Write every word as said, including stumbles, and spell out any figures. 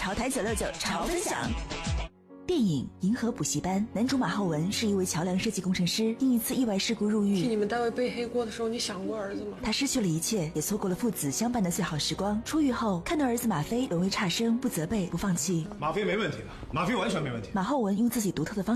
潮台九六九潮分享。电影《银河补习班》，男主马浩文是一位桥梁设计工程师，因一次意外事故入狱。 替你们单位背黑锅的时候，你想过儿子吗？ 他失去了一切，也错过了父子相伴的最好时光。出狱后，看到儿子马飞沦为差生，不责备，不放弃。 马飞没问题的，马飞完全没问题。 马浩文用自己独特的方